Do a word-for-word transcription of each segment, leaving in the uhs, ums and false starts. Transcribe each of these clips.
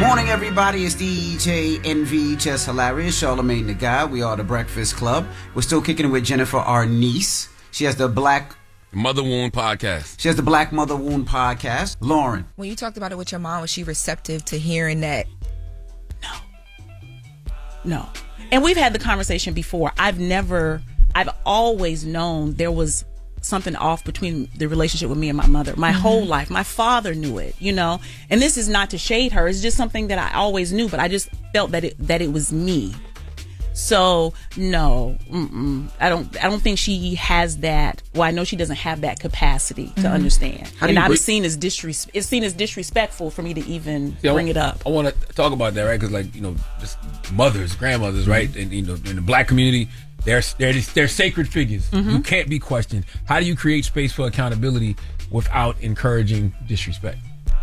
Morning, everybody. It's D J N V, Just Hilarious, Charlamagne the Guy. We are the Breakfast Club. We're still kicking it with Jennifer, our niece. She has the Black Mother Wound Podcast. She has the Black Mother Wound Podcast. Lauren. When you talked about it with your mom, was she receptive to hearing that? No. No. And we've had the conversation before. I've never, I've always known there was something off between the relationship with me and my mother my mm-hmm. whole life. My father knew it, you know, and this is not to shade her. It's just something that I always knew, but I just felt that it, that it was me. So no, mm-mm. I don't, I don't think she has that. Well, I know she doesn't have that capacity to mm-hmm. understand. And I'm seen as disres- it's seen as disrespectful for me to even yeah, bring I, it up. I want to talk about that, right? Because like, you know, just mothers, grandmothers, mm-hmm. right? And, you know, in the Black community, They're, they're, they're sacred figures. Mm-hmm. You can't be questioned. How do you create space for accountability without encouraging disrespect?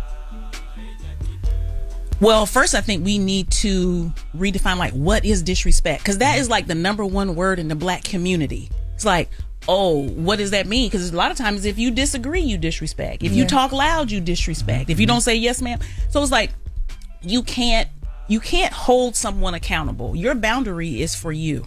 Well, first, I think we need to redefine, like, what is disrespect? Because that is, like, the number one word in the Black community. It's like, oh, what does that mean? Because a lot of times, if you disagree, you disrespect. If yeah. you talk loud, you disrespect. Mm-hmm. If you don't say yes, ma'am. So it's like, you can't, you can't hold someone accountable. Your boundary is for you.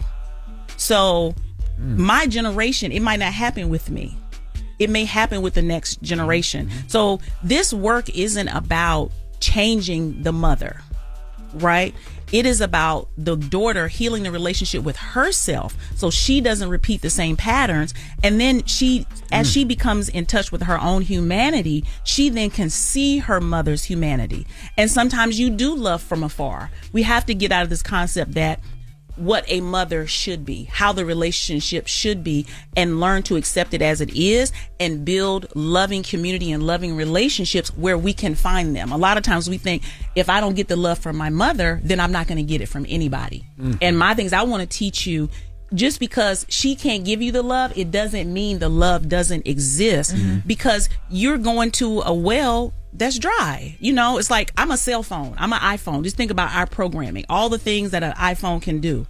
So mm. my generation, it might not happen with me. It may happen with the next generation. Mm-hmm. So this work isn't about changing the mother, right? It is about the daughter healing the relationship with herself so she doesn't repeat the same patterns. And then she, as mm. she becomes in touch with her own humanity, she then can see her mother's humanity. And sometimes you do love from afar. We have to get out of this concept that what a mother should be, how the relationship should be, and learn to accept it as it is and build loving community and loving relationships where we can find them. A lot of times we think, if I don't get the love from my mother, then I'm not going to get it from anybody. Mm-hmm. And my thing is, I want to teach you, just because she can't give you the love, it doesn't mean the love doesn't exist. Mm-hmm. Because you're going to a well that's dry. You know, it's like, I'm a cell phone. I'm an iPhone. Just think about our programming, all the things that an iPhone can do.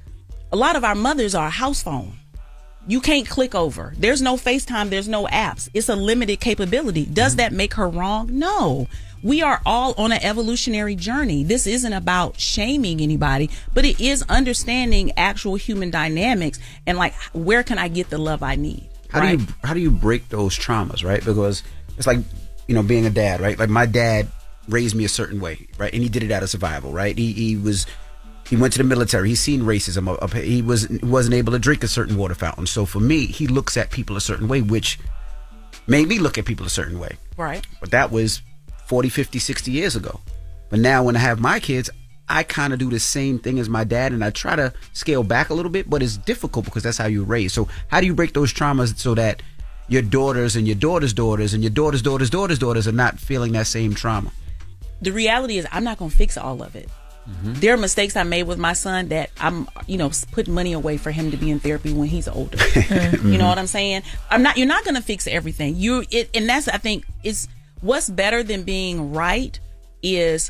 A lot of our mothers are a house phone. You can't click over. There's no FaceTime. There's no apps. It's a limited capability. Does mm-hmm. that make her wrong? No. We are all on an evolutionary journey. This isn't about shaming anybody, but it is understanding actual human dynamics and, like, where can I get the love I need? How right? do you how do you break those traumas, right? Because it's like, you know, being a dad, right? Like, my dad raised me a certain way, right? And he did it out of survival, right? He he was he went to the military. He's seen racism. He was wasn't able to drink a certain water fountain. So for me, he looks at people a certain way, which made me look at people a certain way. Right. But that was forty, fifty, sixty years ago. But now when I have my kids, I kind of do the same thing as my dad, and I try to scale back a little bit, but it's difficult because that's how you raise. So how do you break those traumas so that your daughters and your daughters' daughters and your daughters' daughters' daughters' daughters are not feeling that same trauma? The reality is, I'm not going to fix all of it. Mm-hmm. There are mistakes I made with my son that I'm, you know, putting money away for him to be in therapy when he's older. Mm-hmm. You know what I'm saying? I'm not. You're not going to fix everything. You it, and that's, I think, is what's better than being right is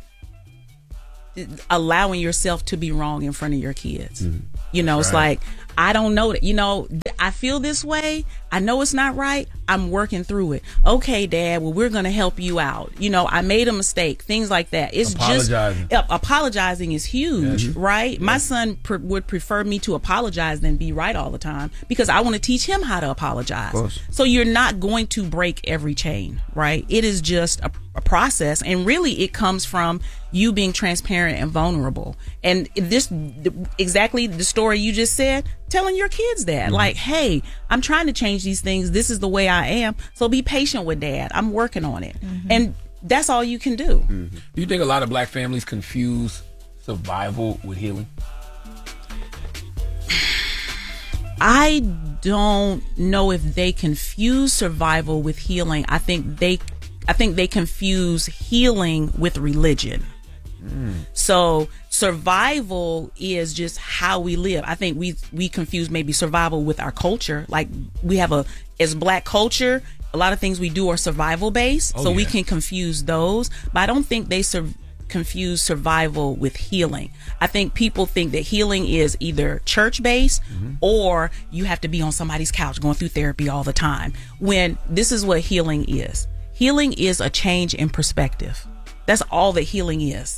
allowing yourself to be wrong in front of your kids. Mm-hmm. You know, it's right. like, I don't know that, you know, I feel this way. I know it's not right. I'm working through it. Okay, Dad, well, we're going to help you out. You know, I made a mistake, things like that. It's apologizing. just, uh, apologizing is huge, yes. right? Yeah. My son pr- would prefer me to apologize than be right all the time because I want to teach him how to apologize. So you're not going to break every chain, right? It is just a, a process. And really it comes from you being transparent and vulnerable. And this, exactly the story you just said, telling your kids that, mm-hmm. like, hey, I'm trying to change these things. This is the way I am. So be patient with Dad. I'm working on it. Mm-hmm. And that's all you can do. Mm-hmm. Do you think a lot of Black families confuse survival with healing? I don't know if they confuse survival with healing. I think they, I think they confuse healing with religion. Mm. So survival is just how we live. I think we we confuse maybe survival with our culture. Like we have a, as Black culture, a lot of things we do are survival based. Oh, so yeah. we can confuse those. But I don't think they sur- confuse survival with healing. I think people think that healing is either church based mm-hmm. or you have to be on somebody's couch going through therapy all the time. When this is what healing is. Healing is a change in perspective. That's all that healing is.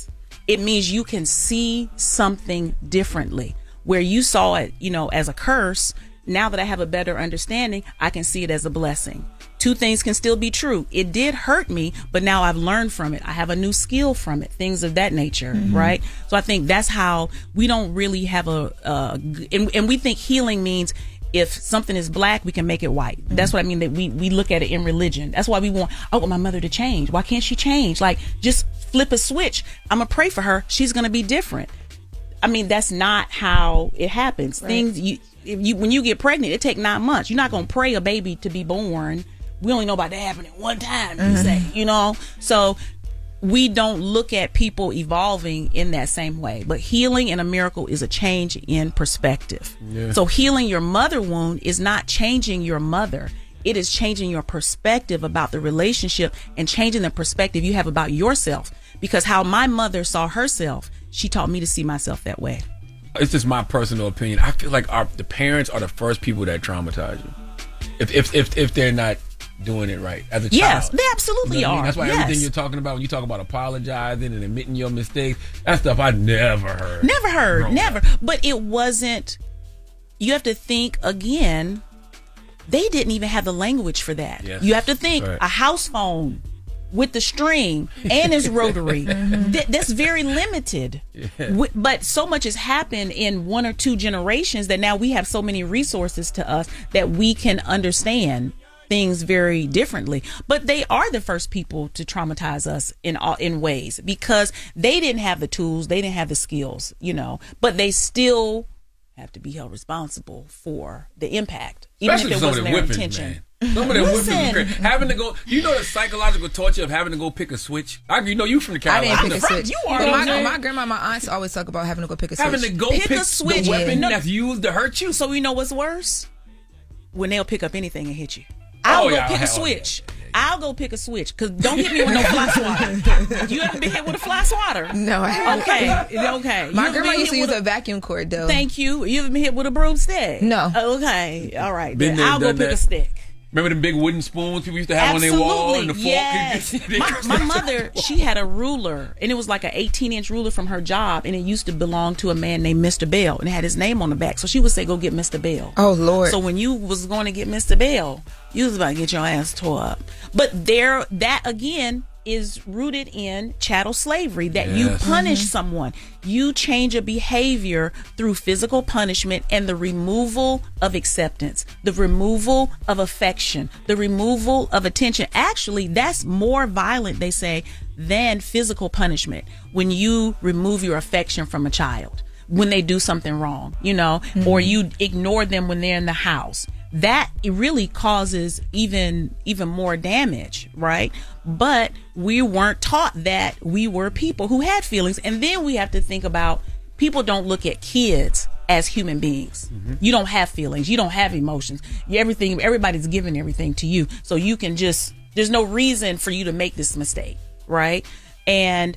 It means you can see something differently. Where you saw it, you know, as a curse, now that I have a better understanding, I can see it as a blessing. Two things can still be true. It did hurt me, but now I've learned from it. I have a new skill from it, things of that nature, mm-hmm. right? So I think that's how we don't really have a, uh, and, and we think healing means if something is black, we can make it white. Mm-hmm. That's what I mean, that we, we look at it in religion. That's why we want, I want my mother to change. Why can't she change? Like, just flip a switch. I'm going to pray for her. She's going to be different. I mean, that's not how it happens. Right. Things, you, if you, when you get pregnant, it takes nine months. You're not going to pray a baby to be born. We only know about that happening one time, mm-hmm. you say, you know? So we don't look at people evolving in that same way. But healing in a miracle is a change in perspective. Yeah. So healing your mother wound is not changing your mother. It is changing your perspective about the relationship and changing the perspective you have about yourself. Because how my mother saw herself, she taught me to see myself that way. It's just my personal opinion. I feel like our, the parents are the first people that traumatize you. If if if, if they're not doing it right as a yes, child. Yes, they absolutely you know are. I mean? That's why yes. everything you're talking about, when you talk about apologizing and admitting your mistakes, that stuff I never heard. Never heard, Bro. never. But it wasn't, you have to think again, they didn't even have the language for that. Yes. You have to think right. a house phone with the string and it's rotary. Th- that's very limited. Yeah. W- but so much has happened in one or two generations that now we have so many resources to us that we can understand things very differently. But they are the first people to traumatize us in all, in ways because they didn't have the tools, they didn't have the skills, you know, but they still have to be held responsible for the impact, even Especially if it wasn't their whippings, intention. Man. Some of them whippings are crazy. Having to go, you know the psychological torture of having to go pick a switch? I, you know you from the Carolinas. I didn't pick a switch. You are. But my, my grandma, my aunts always talk about having to go pick a switch. Having to go pick, pick a switch. the weapon Yeah. that's used to hurt you. So you know what's worse? When they'll pick up anything and hit you. I'll oh, go yeah, pick I'll a switch. Yeah, yeah, yeah. I'll go pick a switch. Because don't hit me with no fly swatter. You ever been hit with a fly swatter? No, I haven't. Okay, okay. My grandma used to use a, a vacuum cord, though. Thank you. You ever been hit with a broomstick? No. Okay, all right. Been Then I'll go pick that. a stick. Remember them big wooden spoons people used to have Absolutely. on their wall and the fork? Yes. my, my mother, she had a ruler, and it was like an eighteen-inch ruler from her job, and it used to belong to a man named Mister Bell, and it had his name on the back. So she would say, go get Mister Bell. Oh, Lord. So when you was going to get Mister Bell, you was about to get your ass tore up. But there, that again is rooted in chattel slavery, that yes. you punish mm-hmm. someone. You change a behavior through physical punishment and the removal of acceptance, the removal of affection, the removal of attention. Actually, that's more violent, they say, than physical punishment when you remove your affection from a child, when they do something wrong, you know, mm-hmm. or you ignore them when they're in the house. That it really causes even even more damage, right? But we weren't taught that we were people who had feelings. And then we have to think about, people don't look at kids as human beings. Mm-hmm. You don't have feelings. You don't have emotions. You, everything, everybody's giving everything to you. So you can just, there's no reason for you to make this mistake, right? And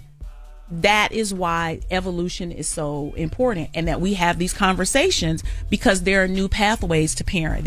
that is why evolution is so important, and that we have these conversations, because there are new pathways to parent.